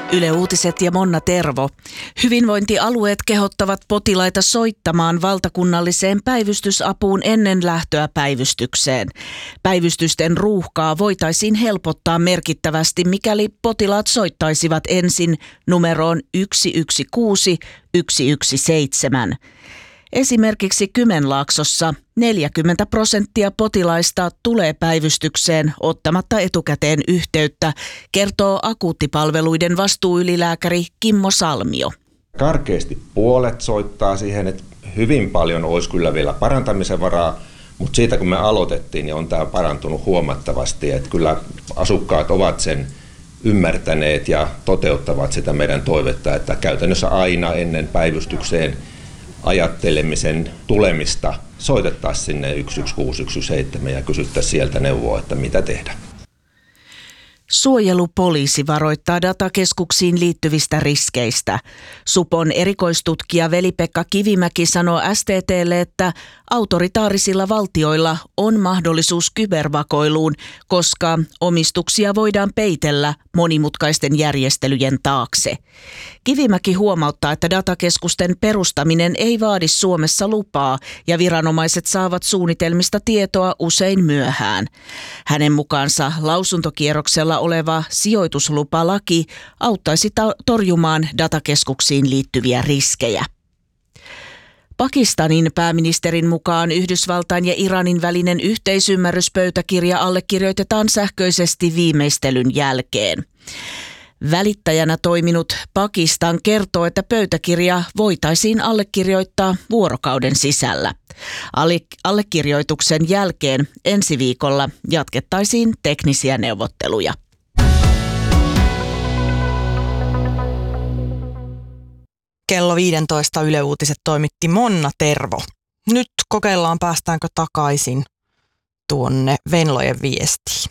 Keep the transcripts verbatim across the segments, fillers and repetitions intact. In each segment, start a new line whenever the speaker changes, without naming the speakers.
Yle Uutiset ja Monna Tervo. Hyvinvointialueet kehottavat potilaita soittamaan valtakunnalliseen päivystysapuun ennen lähtöä päivystykseen. Päivystysten ruuhkaa voitaisiin helpottaa merkittävästi, mikäli potilaat soittaisivat ensin numeroon yksi yksi kuusi yksi yksi seitsemän. Esimerkiksi Kymenlaaksossa neljäkymmentä prosenttia potilaista tulee päivystykseen ottamatta etukäteen yhteyttä, kertoo akuuttipalveluiden vastuuylilääkäri Kimmo Salmio.
Karkeasti puolet soittaa siihen, että hyvin paljon olisi kyllä vielä parantamisen varaa, mutta siitä kun me aloitettiin, niin on tämä parantunut huomattavasti, että kyllä asukkaat ovat sen ymmärtäneet ja toteuttavat sitä meidän toivetta, että käytännössä aina ennen päivystykseen ajattelemisen tulemista soitettaisiin sinne yksi yksi kuusi yksi yksi seitsemän ja kysyttäisiin sieltä neuvoa, että mitä tehdä.
Suojelupoliisi varoittaa datakeskuksiin liittyvistä riskeistä. Supon erikoistutkija Veli-Pekka Kivimäki sanoo S T T:lle, että autoritaarisilla valtioilla on mahdollisuus kybervakoiluun, koska omistuksia voidaan peitellä monimutkaisten järjestelyjen taakse. Kivimäki huomauttaa, että datakeskusten perustaminen ei vaadi Suomessa lupaa ja viranomaiset saavat suunnitelmista tietoa usein myöhään. Hänen mukaansa lausuntokierroksella oleva sijoituslupalaki auttaisi ta- torjumaan datakeskuksiin liittyviä riskejä. Pakistanin pääministerin mukaan Yhdysvaltain ja Iranin välinen yhteisymmärryspöytäkirja allekirjoitetaan sähköisesti viimeistelyn jälkeen. Välittäjänä toiminut Pakistan kertoo, että pöytäkirja voitaisiin allekirjoittaa vuorokauden sisällä. Allekirjoituksen jälkeen ensi viikolla jatkettaisiin teknisiä neuvotteluja.
Kello viisitoista Yle Uutiset toimitti Monna Tervo. Nyt kokeillaan, päästäänkö takaisin tuonne Venlojen viestiin.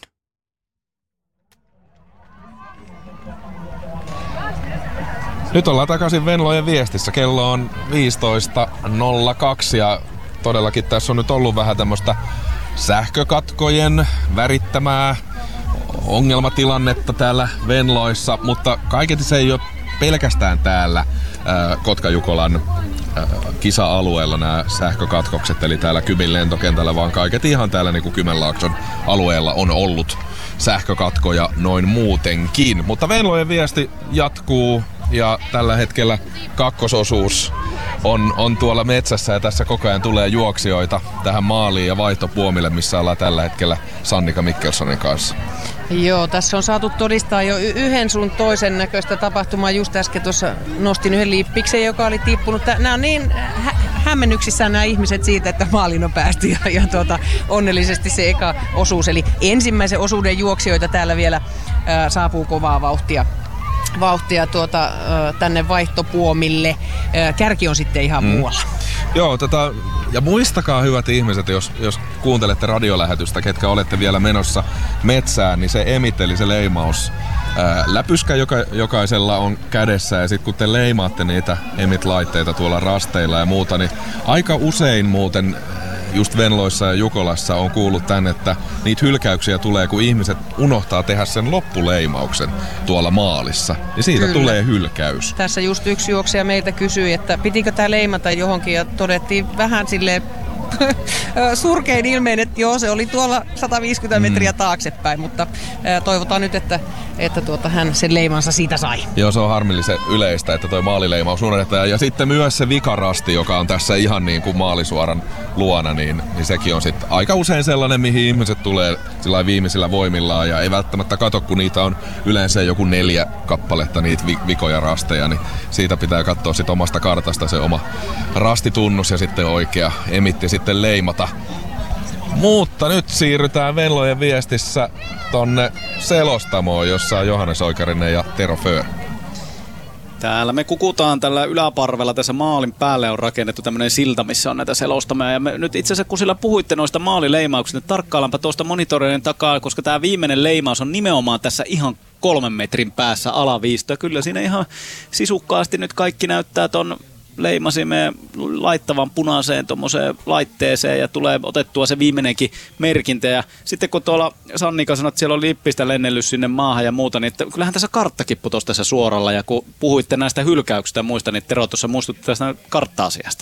Nyt ollaan takaisin Venlojen viestissä. Kello on viisitoista nolla kaksi ja todellakin tässä on nyt ollut vähän tämmöistä sähkökatkojen värittämää ongelmatilannetta täällä Venloissa, mutta kaiketi se ei ole pelkästään täällä ää, Kotka-Jukolan ää, kisa-alueella nämä sähkökatkokset, eli täällä Kymin lentokentällä, vaan kaiketi ihan täällä niin kuin Kymenlaakson alueella on ollut sähkökatkoja noin muutenkin. Mutta Venlojen viesti jatkuu ja tällä hetkellä kakkososuus on, on tuolla metsässä ja tässä koko ajan tulee juoksijoita tähän maaliin ja vaihtopuomille, missä ollaan tällä hetkellä Sannika Mikkelsonin kanssa.
Joo, tässä on saatu todistaa jo y- yhden sun toisen näköistä tapahtumaa. Just äsken tuossa nostin yhden liippiksen, joka oli tippunut. Nämä on niin hä- hämmennyksissään nämä ihmiset siitä, että maaliin on päästy ja, ja tuota, onnellisesti se eka osuus. Eli ensimmäisen osuuden juoksijoita täällä vielä ää, saapuu kovaa vauhtia. vauhtia tuota, tänne vaihtopuomille. Kärki on sitten ihan mm. muualla.
Joo, tota, ja muistakaa hyvät ihmiset, jos, jos kuuntelette radiolähetystä, ketkä olette vielä menossa metsään, niin se emit, eli se leimaus, ää, läpyskä joka, jokaisella on kädessä, ja sitten kun te leimaatte niitä emit-laitteita tuolla rasteilla ja muuta, niin aika usein muuten just Venloissa ja Jukolassa on kuullut tän, että niitä hylkäyksiä tulee, kun ihmiset unohtaa tehdä sen loppuleimauksen tuolla maalissa. Ja siitä Kyllä. tulee hylkäys.
Tässä just yksi juoksija meiltä kysyi, että pitikö tämä leimata johonkin, ja todettiin vähän silleen surkein ilmeen, että joo, se oli tuolla sata viisikymmentä metriä taaksepäin, mutta toivotaan nyt, että, että tuota, hän sen leimansa siitä sai.
Joo, se on harmillisen yleistä, että toi maalileimaus unohdetaan. Ja sitten myös se vikarasti, joka on tässä ihan niin kuin maalisuoran luona, niin, niin sekin on sitten aika usein sellainen, mihin ihmiset tulee sillä viimeisillä voimillaan ja ei välttämättä kato, kun niitä on yleensä joku neljä kappaletta niitä vi- vikoja rasteja, niin siitä pitää katsoa sit omasta kartasta se oma rastitunnus ja sitten oikea emitti sitten leimata. Mutta nyt siirrytään Venlojen viestissä tonne selostamoon, jossa on Johannes Oikarinen ja Tero Föör.
Täällä me kukutaan tällä yläparvella, tässä maalin päälle on rakennettu tämmöinen silta, missä on näitä selostamoja. Ja me nyt itse asiassa, kun sillä puhuitte noista maalileimauksista, niin tarkkaillaanpa tuosta monitoreiden takaa, koska tämä viimeinen leimaus on nimenomaan tässä ihan kolmen metrin päässä alaviisto. Ja kyllä siinä ihan sisukkaasti nyt kaikki näyttää ton leimasimme laittavan punaiseen tuommoiseen laitteeseen ja tulee otettua se viimeinenkin merkintä. Ja sitten kun tuolla Sannika sanoi, että siellä on lippistä lennellyt sinne maahan ja muuta, niin että kyllähän tässä karttakin putosi tässä suoralla. Ja kun puhuitte näistä hylkäyksistä muista, niin Tero tuossa muistutti tästä kartta-asiasta.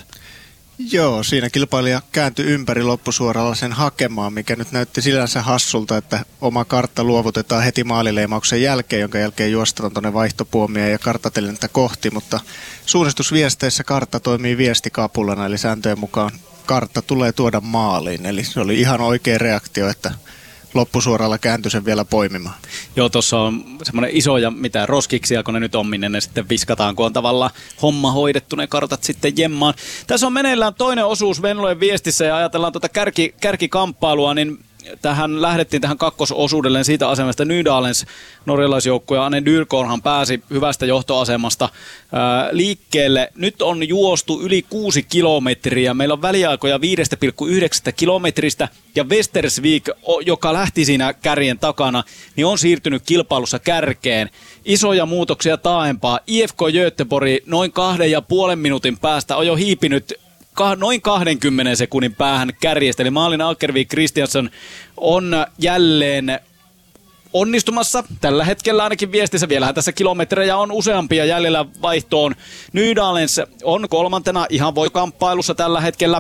Joo, siinä kilpailija kääntyi ympäri loppusuoralla sen hakemaan, mikä nyt näytti sillänsä hassulta, että oma kartta luovutetaan heti maalileimauksen jälkeen, jonka jälkeen juostaan tuonne vaihtopuomia ja karttatelintä kohti, mutta suunnistusviesteissä kartta toimii viestikapulana, eli sääntöjen mukaan kartta tulee tuoda maaliin, eli se oli ihan oikea reaktio, että loppusuoralla kääntyi sen vielä poimimaan.
Joo, tuossa on semmoinen iso ja mitä roskiksia, kun ne nyt on, minne ne sitten viskataan, kun on tavallaan homma hoidettu, ne kartat sitten jemmaan. Tässä on meneillään toinen osuus Venlojen viestissä ja ajatellaan tuota kärki, kärkikamppailua, niin tähän lähdettiin tähän kakkososuudelle siitä asemasta Nydalens norjalaisjoukkue ja Anne Dyrkornhan pääsi hyvästä johtoasemasta ää, liikkeelle. Nyt on juostu yli kuusi kilometriä. Meillä on väliaikoja viisi pilkku yhdeksän kilometristä ja Westersvik, joka lähti siinä kärjen takana, niin on siirtynyt kilpailussa kärkeen. Isoja muutoksia taaempaa. I F K Göteborg noin kahden ja puolen minuutin päästä on jo hiipinyt noin kaksikymmentä sekunnin päähän kärjestä. Eli Malin Akervik Kristiansson on jälleen onnistumassa. Tällä hetkellä ainakin viestissä. Vielähän tässä kilometrejä on useampia jäljellä vaihtoon. Nydalens on kolmantena ihan voittokamppailussa tällä hetkellä.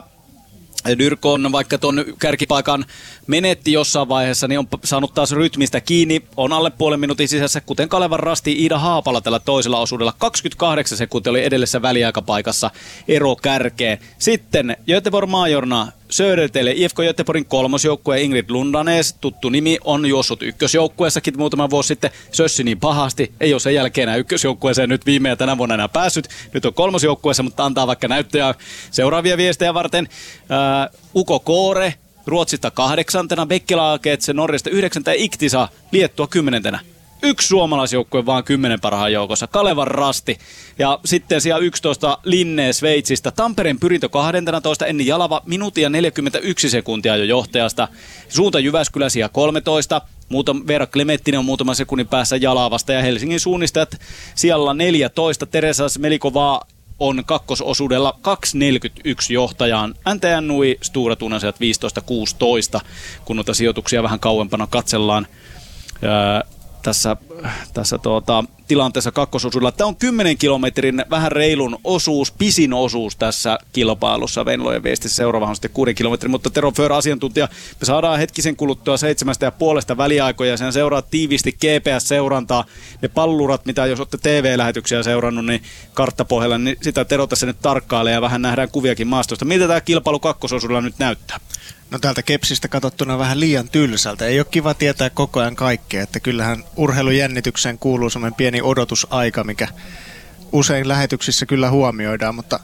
Dyrkon, vaikka tuon kärkipaikan menetti jossain vaiheessa, niin on saanut taas rytmistä kiinni. On alle puolen minuutin sisässä, kuten Kalevan rasti Iida Haapala tällä toisella osuudella. kaksikymmentäkahdeksan sekuntia oli edellisessä väliaikapaikassa ero kärkeen. Sitten Göteborg Majorna Södertele, I F K Göteborgin kolmosjoukkue Ingrid Lundanes, tuttu nimi, on juossut ykkösjoukkueessakin muutama vuosi sitten. Sössi niin pahasti, ei ole sen jälkeen enää ykkösjoukkueeseen nyt viime ja tänä vuonna enää päässyt. Nyt on kolmosjoukkueessa, mutta antaa vaikka näyttöjä seuraavia viestejä varten. Ää, Uko Koore, Ruotsista kahdeksantena, Bekkelaaketse Norjasta yhdeksäntä ja Iktisa Liettua kymmenentenä. Yksi suomalaisjoukkue vaan kymmenen parhaan joukossa, Kalevan rasti. Ja sitten siellä yksitoista Linne Sveitsistä, Tampereen Pyrintö kaksitoista, Enni Jalava, minuutin ja neljäkymmentäyksi sekuntia jo johtajasta. Suunta Jyväskylä siellä kolmetoista, Muutam, Veera Klementtinen on muutaman sekunnin päässä Jalavasta ja Helsingin suunnistajat siellä neljätoista, Teresa Smelikova on kakkososuudella kaksi neljäkymmentäyksi johtajaan. N T N Nui, Stura Tunasiat viisitoista kuusitoista, kun noita sijoituksia vähän kauempana katsellaan. Öö, tässä, tässä tuota, tilanteessa kakkososuudella. Tämä on kymmenen kilometrin vähän reilun osuus, pisin osuus tässä kilpailussa Venlojen viestissä. Seuraava on sitten kuuden kilometrin, mutta Tero Föhr asiantuntija, me saadaan hetkisen kuluttua seitsemästä ja puolesta väliaikoja ja sen seuraa tiiviisti G P S-seurantaa. Ne pallurat, mitä jos olette T V-lähetyksiä seurannut, niin karttapohjalla, niin sitä Tero tässä nyt tarkkailee ja vähän nähdään kuviakin maastosta. Miltä tämä kilpailu kakkososuudella nyt näyttää?
No täältä Kepsistä katsottuna vähän liian tylsältä. Ei ole kiva tietää koko ajan kaikkea, että kyllähän urheilujännitykseen kuuluu semmoinen pieni odotusaika, mikä usein lähetyksissä kyllä huomioidaan, mutta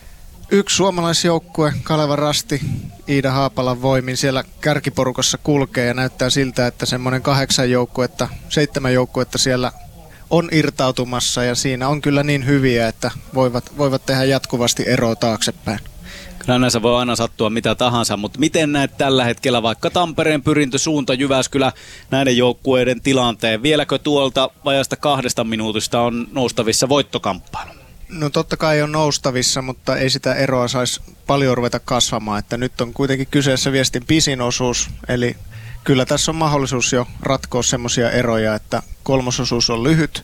yksi suomalaisjoukkue, Kalevan rasti, Iida Haapalan voimin siellä kärkiporukassa kulkee ja näyttää siltä, että semmoinen kahdeksan joukkuetta, seitsemän joukkuetta siellä on irtautumassa ja siinä on kyllä niin hyviä, että voivat, voivat tehdä jatkuvasti eroa taaksepäin.
Kyllä näissä voi aina sattua mitä tahansa, mutta miten näet tällä hetkellä vaikka Tampereen Pyrintö, Suunta, Jyväskylä, näiden joukkueiden tilanteen? Vieläkö tuolta vajasta kahdesta minuutista on noustavissa voittokamppailu?
No totta kai on noustavissa, mutta ei sitä eroa saisi paljon ruveta kasvamaan. Että nyt on kuitenkin kyseessä viestin pisin osuus, eli kyllä tässä on mahdollisuus jo ratkoa semmoisia eroja, että kolmososuus on lyhyt.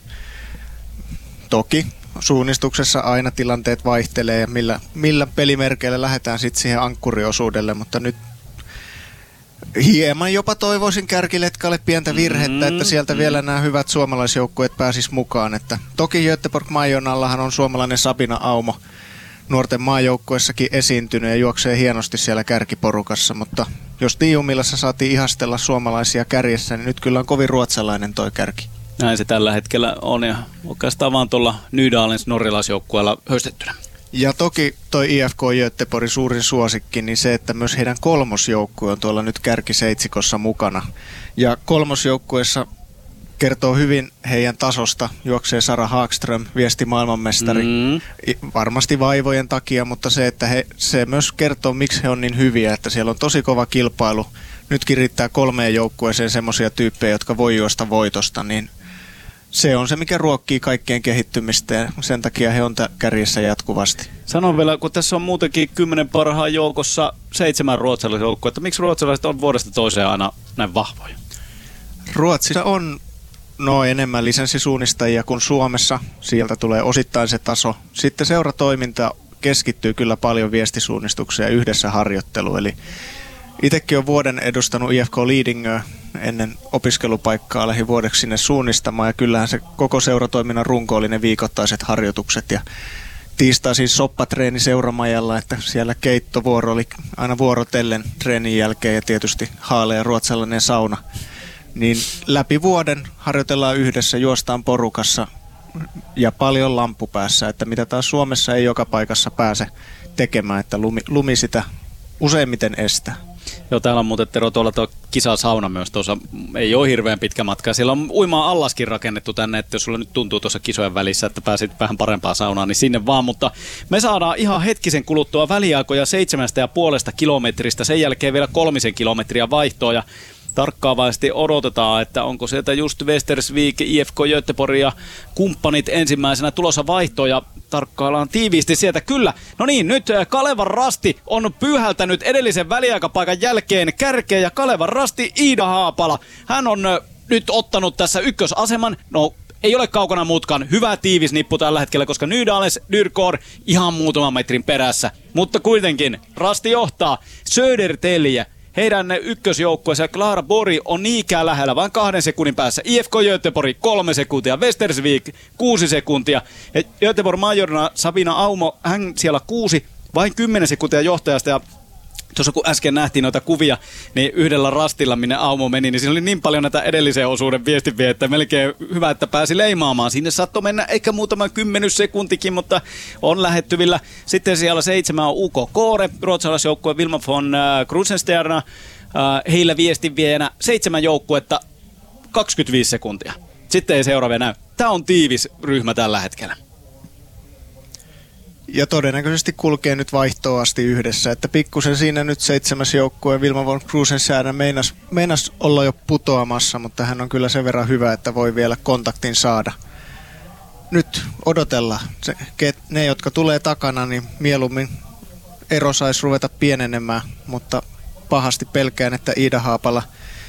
Toki suunnistuksessa aina tilanteet vaihtelee ja millä, millä pelimerkeillä lähdetään sitten siihen ankkuriosuudelle, mutta nyt hieman jopa toivoisin kärkiletkalle pientä virhettä, mm-hmm. että sieltä mm-hmm. vielä nämä hyvät suomalaisjoukkueet pääsis mukaan. Että toki Göteborg Majonallahan on suomalainen Sabina Aumo nuorten maajoukkueessakin esiintynyt ja juoksee hienosti siellä kärkiporukassa, mutta jos Tiiumilassa saatiin ihastella suomalaisia kärjessä, niin nyt kyllä on kovin ruotsalainen toi kärki.
Näin se tällä hetkellä on ja oikeastaan vaan tuolla Nydalens norjalaisjoukkueella höystettynä.
Ja toki toi I F K Göteborgin suurin suosikki, niin se, että myös heidän kolmosjoukkue on tuolla nyt kärkiseitsikossa mukana. Ja kolmosjoukkueessa kertoo hyvin heidän tasosta, juoksee Sara Hagström, viesti maailmanmestari, mm. varmasti vaivojen takia, mutta se, että he, se myös kertoo, miksi he on niin hyviä, että siellä on tosi kova kilpailu. Nytkin riittää kolmeen joukkueeseen semmoisia tyyppejä, jotka voi juosta voitosta, niin se on se, mikä ruokkii kaikkien kehittymistä ja sen takia he on kärjessä jatkuvasti.
Sanon vielä, kun tässä on muutenkin kymmenen parhaan joukossa seitsemän ruotsalaisen joukkoa, että miksi ruotsalaiset on vuodesta toiseen aina näin vahvoja?
Ruotsissa on no enemmän lisenssisuunnistajia kuin Suomessa. Sieltä tulee osittain se taso. Sitten seuratoiminta keskittyy kyllä paljon viestisuunnistukseen ja yhdessä harjoitteluun. Eli itsekin olen vuoden edustanut I F K Lidingöä ennen opiskelupaikkaa lähdin vuodeksi sinne suunnistamaan. Ja kyllähän se koko seuratoiminnan runko oli ne viikoittaiset harjoitukset. Ja tiistaisin soppatreeni seuramajalla, että siellä keittovuoro oli aina vuorotellen treenin jälkeen ja tietysti haalea ruotsalainen sauna. Niin läpi vuoden harjoitellaan yhdessä, juostaan porukassa ja paljon lamppu päässä, että mitä taas Suomessa ei joka paikassa pääse tekemään, että lumi, lumi sitä useimmiten estää.
Joo, täällä on muuten Tero tuolla tuo kisasauna myös tuossa, ei ole hirveän pitkä matka. Siellä on uimaa allaskin rakennettu tänne, että jos sulla nyt tuntuu tuossa kisojen välissä, että pääsit vähän parempaa saunaan, niin sinne vaan. Mutta me saadaan ihan hetkisen kuluttua väliaikoja seitsemästä ja puolesta kilometristä, sen jälkeen vielä kolmisen kilometriä vaihtoa ja tarkkaavaisesti odotetaan, että onko sieltä just Västersvik, I F K Göteborg ja kumppanit ensimmäisenä tulossa vaihtoon ja tarkkaillaan tiiviisti sieltä. Kyllä, no niin, nyt Kalevan Rasti on pyyhältänyt edellisen väliaikapaikan jälkeen kärkeen ja Kalevan Rasti Iida Haapala. Hän on nyt ottanut tässä ykkösaseman, no ei ole kaukana muutkaan, hyvä tiivis nippu tällä hetkellä, koska Nydales Dyrkor ihan muutaman metrin perässä, mutta kuitenkin Rasti johtaa Södertälje. Heidän ykkösjoukkueensa Klara Borg on niinkään lähellä, vain kahden sekunnin päässä. I F K Göteborg kolme sekuntia, Västersvik kuusi sekuntia. Ja Göteborg majorina Sabina Aumo, hän siellä kuusi, vain kymmenen sekuntia johtajasta. Ja tuossa kun äsken nähtiin noita kuvia, niin yhdellä rastilla, minne Aumo meni, niin siinä oli niin paljon näitä edellisen osuuden viestinviä, että melkein hyvä, että pääsi leimaamaan. Sinne saattoi mennä ehkä muutama kymmenyssekuntikin, mutta on lähettyvillä. Sitten siellä seitsemän on U K Kåre, ruotsalaisjoukkue Wilma von Krusenstjerna. Heillä viestinviejänä seitsemän joukkuetta, kaksikymmentäviisi sekuntia. Sitten ei seuraavia näy. Tämä on tiivis ryhmä tällä hetkellä.
Ja todennäköisesti kulkee nyt vaihtoon asti yhdessä, että pikkusen siinä nyt seitsemäs joukkue Wilma von Krusenstjerna meinas, meinas olla jo putoamassa, mutta hän on kyllä sen verran hyvä, että voi vielä kontaktin saada. Nyt odotellaan. Se, ne, jotka tulee takana, niin mieluummin ero saisi ruveta pienenemään, mutta pahasti pelkään, että Iida Haapala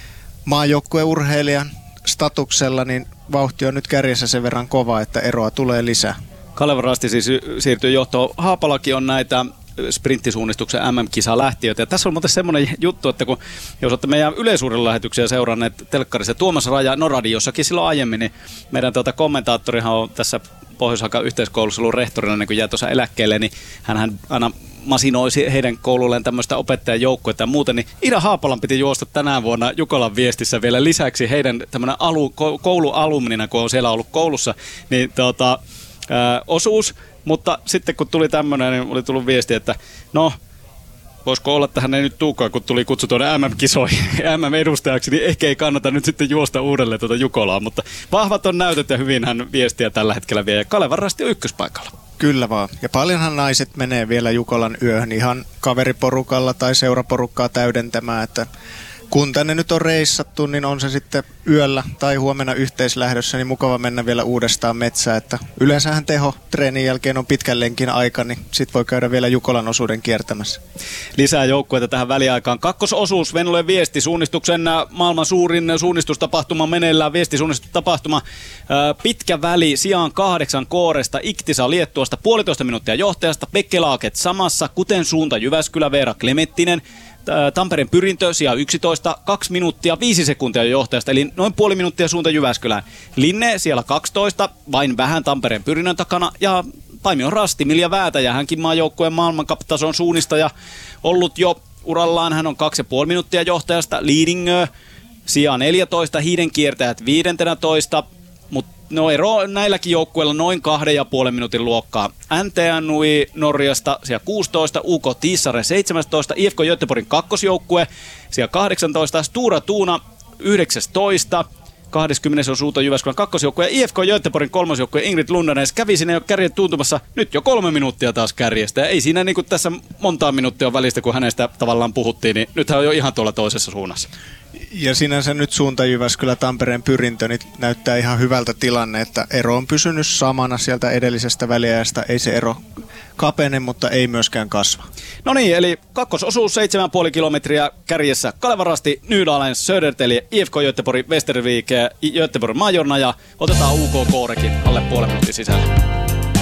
maajoukkueurheilijan statuksella, niin vauhti on nyt kärjessä sen verran kova, että eroa tulee lisää.
Kalevan Rasti siis siirtyy johtoon. Haapalakin on näitä sprinttisuunnistuksen M M-kisaa lähtiöitä. Ja tässä on muuten semmoinen juttu, että kun jos olette meidän yleisuuden lähetyksiä seuranneet telkkarissa, Tuomas Raja Noradiossakin silloin aiemmin, niin meidän tuota kommentaattorihan on tässä Pohjois-Hakan yhteiskoulussa ollut rehtorina, niin kun jäi tuossa eläkkeelle, niin hän aina masinoisi heidän koululleen tämmöistä opettajan joukkuetta ja muuten, niin Iida Haapalan piti juosta tänään vuonna Jukolan viestissä vielä lisäksi heidän tämmöinen alu, koulualumnina, kun on siellä ollut koulussa, niin tuota, ää, osuus, mutta sitten kun tuli tämmöinen, niin oli tullut viesti, että no, voisiko olla, että hän ei nyt tuukaan, kun tuli kutsu tuonne M M-kisoihin, M M-edustajaksi, niin ehkä ei kannata nyt sitten juosta uudelleen tuota Jukolaa, mutta vahvat on näytöt ja hyvin hän viestiä tällä hetkellä vie, ja Kalevan Rasti on ykköspaikalla.
Kyllä vaan. Ja paljonhan naiset menee vielä Jukolan yöhön ihan kaveriporukalla tai seuraporukkaa täydentämään, että kun tänne nyt on reissattu, niin on se sitten yöllä tai huomenna yhteislähdössä, niin mukava mennä vielä uudestaan metsään, että yleensähän teho treenin jälkeen on pitkän lenkin aika, niin sit voi käydä vielä Jukolan osuuden kiertämässä.
Lisää joukkueita tähän väliaikaan. Kakkososuus, Venlojen viesti, suunnistuksen maailman suurin suunnistustapahtuma meneillään, viestisuunnistustapahtuma. Pitkä väli, sijaan kahdeksan Kooresta, Iktisa Liettuasta, puolitoista minuuttia johtajasta, Bekkelaaket samassa, kuten suunta Jyväskylä, Veera Klemettinen. Tampereen Pyrintö, sija yksitoista, kaksi minuuttia, viisi sekuntia johtajasta, eli noin puoli minuuttia suunta Jyväskylään. Linne siellä kaksitoista, vain vähän Tampereen Pyrinnön takana, ja Paimion Rasti, Milja Väätäjä, hänkin maajoukkueen maailmankaptason suunnistaja, ollut jo urallaan, hän on kaksi ja puoli minuuttia johtajasta. Lidingö, sija neljätoista, Hiidenkiertäjät viisitoista, mutta no ero näilläkin joukkueilla noin kahden ja puolen minuutin luokkaa. N T Nui Norjasta siellä kuusitoista, U K Tissare seitsemäntoista, I F K Göteborgin kakkosjoukkue siellä kahdeksantoista, Stura Tuuna yhdeksäntoista, kaksikymmentä on Suunta Jyväskylän kakkosjoukkue ja I F K Göteborgin kolmosjoukkue Ingrid Lundanes kävi sinne jo kärjen tuntumassa, nyt jo kolme minuuttia taas kärjestä. Ja ei siinä niin kuin tässä montaa minuuttia on välistä, kun hänestä tavallaan puhuttiin, niin nythän on jo ihan tuolla toisessa suunnassa.
Ja sinänsä nyt suunta Jyväskylä Tampereen Pyrintö niin näyttää ihan hyvältä tilanne, että ero on pysynyt samana sieltä edellisestä väliajasta. Ei se ero kapene, mutta ei myöskään kasva.
No niin, eli kakkososuus seitsemän pilkku viisi kilometriä kärjessä Kaleva Rasti, Nydalen, Södertälje, I F K Göteborg, Västervik, Göteborg Majorna ja otetaan U K Koorekin alle puolen minuutin sisällä.